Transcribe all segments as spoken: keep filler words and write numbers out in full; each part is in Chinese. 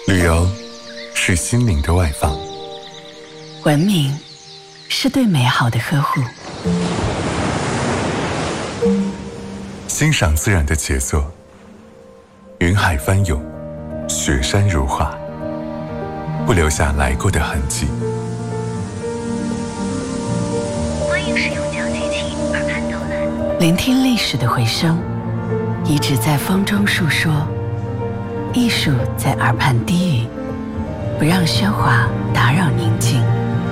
旅游是心灵的外放， 文明是对美好的呵护， 欣赏自然的杰作，云海翻涌，雪山如画，不留下来过的痕迹。 欢迎使用交际器耳畔导览， 聆听历史的回声，遗址在风中述说，艺术在耳畔低语，不让喧哗打扰宁静。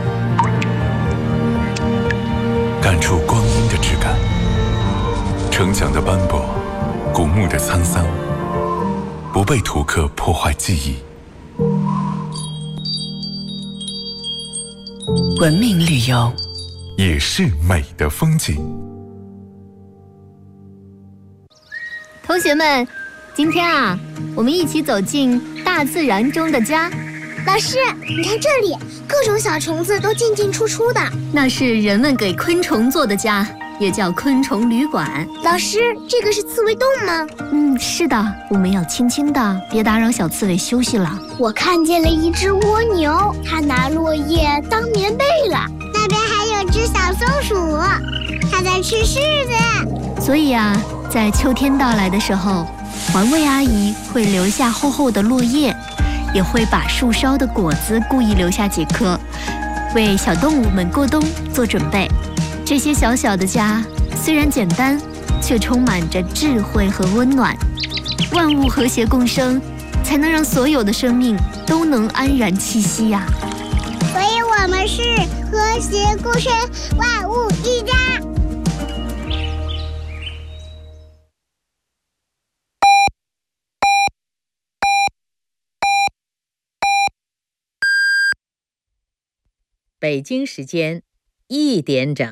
感触光阴的质感，城墙的斑驳，古墓的沧桑，不被图刻破坏记忆。 文明旅游也是美的风景。 同学们，今天啊，我们一起走进大自然中的家。 老师，你看这里，各种小虫子都进进出出的。 那是人们给昆虫做的家，也叫昆虫旅馆。 老师，这个是刺猬洞吗？ 嗯，是的，我们要轻轻的，别打扰小刺猬休息了。 我看见了一只蜗牛，它拿落叶当棉被了。那边还有只小松鼠，它在吃柿子。 所以啊，在秋天到来的时候，环卫阿姨会留下厚厚的落叶，也会把树梢的果子故意留下几颗，为小动物们过冬做准备。这些小小的家虽然简单，却充满着智慧和温暖。万物和谐共生，才能让所有的生命都能安然栖息呀、啊。 所以我们是和谐共生，万物一家。 北京时间一点整。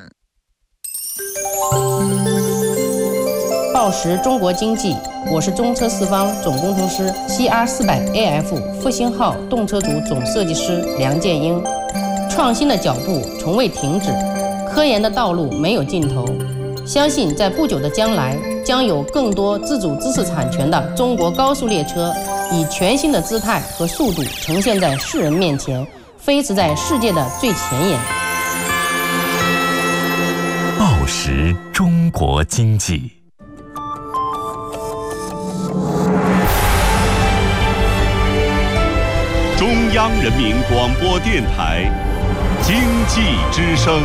报时中国经济，我是中车四方总工程师 C R 四百 A F 复兴号动车组总设计师梁建英。创新的脚步从未停止，科研的道路没有尽头。相信在不久的将来，将有更多自主知识产权的中国高速列车，以全新的姿态和速度呈现在世人面前，飞驰在世界的最前沿。 报时中国经济。 中央人民广播电台经济之声。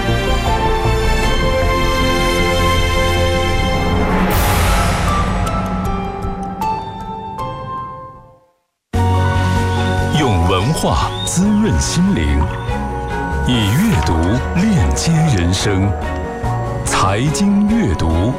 用文化滋润心灵，以阅读链接人生。财经阅读，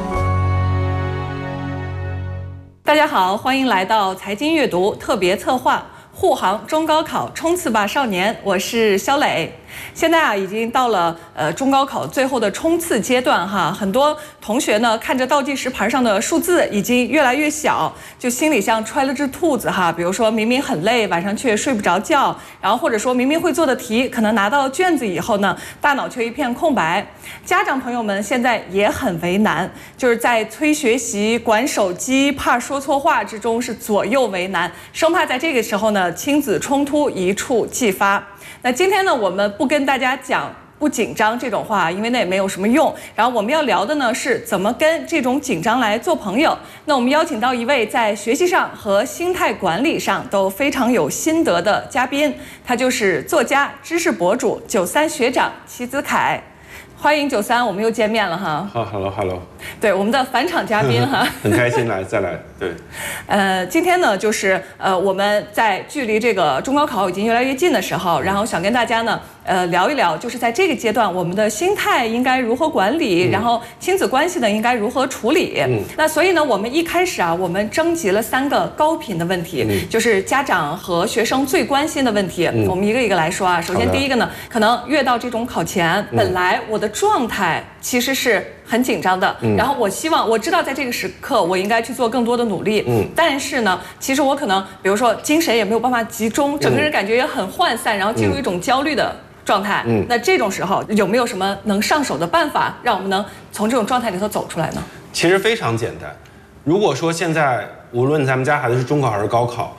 大家好，欢迎来到财经阅读特别策划护航中高考冲刺吧少年，我是肖磊。现在啊，已经到了呃中高考最后的冲刺阶段哈，很多同学呢看着倒计时牌上的数字已经越来越小，就心里像揣了只兔子哈。比如说明明很累，晚上却睡不着觉，然后或者说明明会做的题，可能拿到卷子以后呢，大脑却一片空白。家长朋友们现在也很为难，就是在催学习、管手机、怕说错话之中是左右为难，生怕在这个时候呢亲子冲突一触即发。那今天呢，我们不跟大家讲不紧张这种话，因为那也没有什么用。然后我们要聊的呢是怎么跟这种紧张来做朋友。那我们邀请到一位在学习上和心态管理上都非常有心得的嘉宾，他就是作家、知识博主九三学长齐子凯。欢迎九三，我们又见面了哈。 好 ，Hello Hello。 对，我们的返场嘉宾哈， 很开心来再来。对， 呃，今天呢，就是呃，我们在距离这个中高考已经越来越近的时候，然后想跟大家呢，呃，聊一聊，就是在这个阶段，我们的心态应该如何管理，嗯、然后亲子关系呢应该如何处理。嗯，那所以呢，我们一开始啊，我们征集了三个高频的问题，嗯、就是家长和学生最关心的问题，嗯、我们一个一个来说啊。首先第一个呢，可能越到这种考前，嗯、本来我的状态其实是很紧张的，嗯、然后我希望我知道在这个时刻我应该去做更多的努力，嗯，但是呢，其实我可能比如说精神也没有办法集中，整个人感觉也很涣散，然后进入一种焦虑的状态，嗯，那这种时候有没有什么能上手的办法，让我们能从这种状态里头走出来呢？ 其实非常简单，如果说现在无论咱们家孩子是中考还是高考，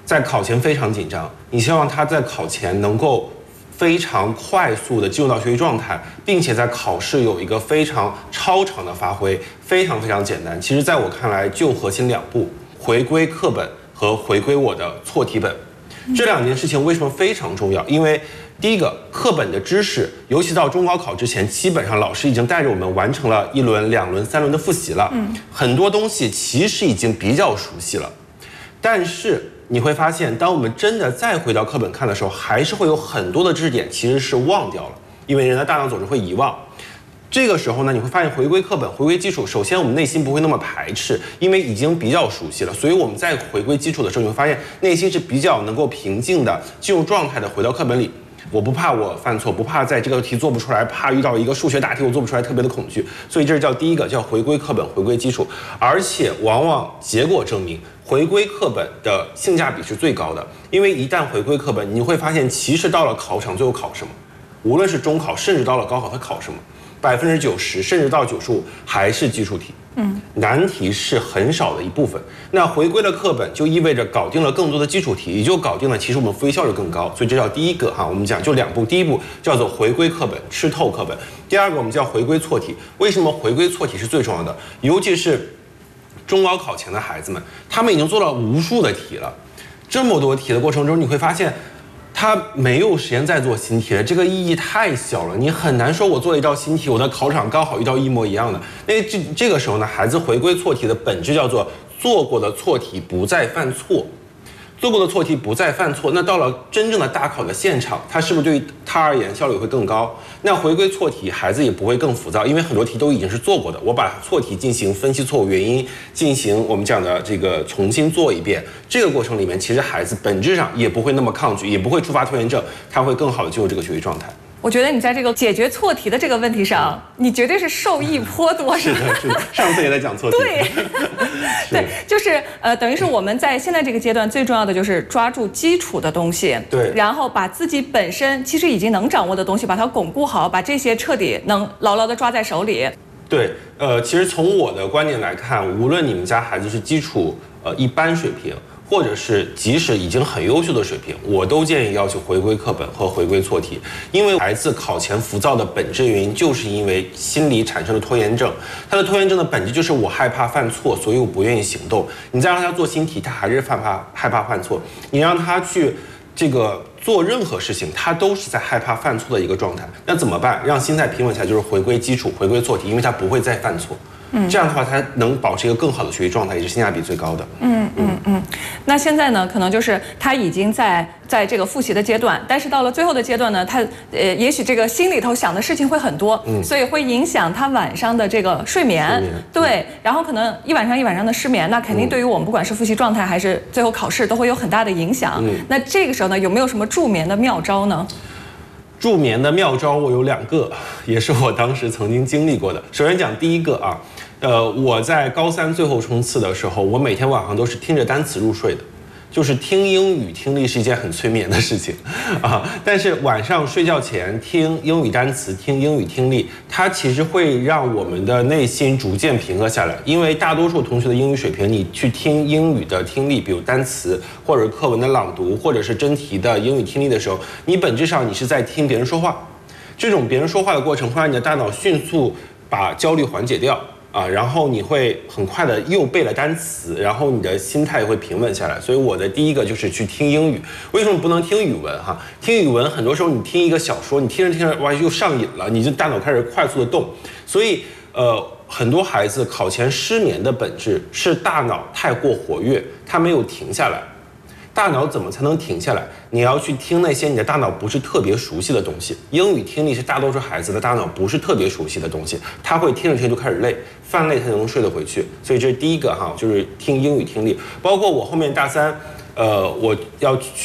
在考前非常紧张，你希望他在考前能够非常快速的进入到学习状态，并且在考试有一个非常超常的发挥，非常非常简单。其实在我看来，就核心两步：回归课本和回归我的错题本。这两件事情为什么非常重要？因为第一个，课本的知识，尤其到中高考之前，基本上老师已经带着我们完成了一轮、两轮、三轮的复习了。嗯，很多东西其实已经比较熟悉了，但是你会发现，当我们真的再回到课本看的时候，还是会有很多的知识点其实是忘掉了，因为人的大脑总是会遗忘。这个时候呢，你会发现回归课本、回归基础，首先我们内心不会那么排斥，因为已经比较熟悉了，所以我们在回归基础的时候，你会发现内心是比较能够平静的进入状态的回到课本里。我不怕我犯错，不怕在这个题做不出来，怕遇到一个数学大题我做不出来特别的恐惧，所以这是叫第一个，叫回归课本，回归基础。而且往往结果证明，回归课本的性价比是最高的，因为一旦回归课本，你会发现其实到了考场最后考什么，无论是中考甚至到了高考，它考什么，百分之九十甚至到九十五还是基础题。嗯，难题是很少的一部分。那回归了课本，就意味着搞定了更多的基础题，也就搞定了其实我们复习效率更高。所以这叫第一个哈，我们讲就两步，第一步叫做回归课本，吃透课本；第二个我们叫回归错题。为什么回归错题是最重要的？尤其是中高考前的孩子们，他们已经做了无数的题了，这么多题的过程中，你会发现他没有时间再做新题了，这个意义太小了，你很难说我做了一道新题，我的考场刚好遇到一模一样的。那这这个时候呢，孩子回归错题的本质叫做做过的错题不再犯错，做过的错题不再犯错。那到了真正的大考的现场，它是不是对于他而言效率会更高？那回归错题，孩子也不会更浮躁，因为很多题都已经是做过的，我把错题进行分析错误原因，进行我们讲的这个重新做一遍。这个过程里面，其实孩子本质上也不会那么抗拒，也不会触发拖延症，他会更好的进入这个学习状态。 我觉得你在这个解决错题的这个问题上，你绝对是受益颇多。 是的，是的，上次也在讲错题。 对，对，就是呃，等于是我们在现在这个阶段最重要的就是抓住基础的东西， 对， 然后把自己本身其实已经能掌握的东西，把它巩固好，把这些彻底能牢牢的抓在手里。 对，呃，其实从我的观点来看，无论你们家孩子是基础呃一般水平，或者是即使已经很优秀的水平，我都建议要去回归课本和回归错题，因为孩子考前浮躁的本质原因，就是因为心理产生了拖延症。他的拖延症的本质就是我害怕犯错，所以我不愿意行动。你再让他做新题，他还是害怕害怕犯错。你让他去这个做任何事情，他都是在害怕犯错的一个状态。那怎么办？让心态平稳下来，就是回归基础，回归错题，因为他不会再犯错。嗯，这样的话，他能保持一个更好的学习状态，也是性价比最高的。 嗯嗯嗯。那现在呢，可能就是他已经在在这个复习的阶段，但是到了最后的阶段呢，他呃，也许这个心里头想的事情会很多，嗯，所以会影响他晚上的这个睡眠。睡眠对，嗯、然后可能一晚上一晚上的失眠，那肯定对于我们不管是复习状态还是最后考试都会有很大的影响。嗯，那这个时候呢，有没有什么助眠的妙招呢？ 助眠的妙招我有两个，也是我当时曾经经历过的。首先讲第一个啊，呃，我在高三最后冲刺的时候，我每天晚上都是听着单词入睡的，就是听英语听力是一件很催眠的事情啊。但是晚上睡觉前听英语单词、听英语听力，它其实会让我们的内心逐渐平和下来。因为大多数同学的英语水平，你去听英语的听力，比如单词或者课文的朗读，或者是真题的英语听力的时候，你本质上你是在听别人说话。这种别人说话的过程会让你的大脑迅速把焦虑缓解掉。啊，然后你会很快的又背了单词，然后你的心态会平稳下来。所以我的第一个就是去听英语。为什么不能听语文哈？听语文很多时候你听一个小说，你听着听着哇又上瘾了，你就大脑开始快速的动。所以呃，很多孩子考前失眠的本质是大脑太过活跃，它没有停下来。大脑怎么才能停下来？你要去听那些你的大脑不是特别熟悉的东西。英语听力是大多数孩子的大脑不是特别熟悉的东西，他会听着听着就开始累，犯累他就能睡得回去。所以这是第一个哈，就是听英语听力。包括我后面大三，呃，我要去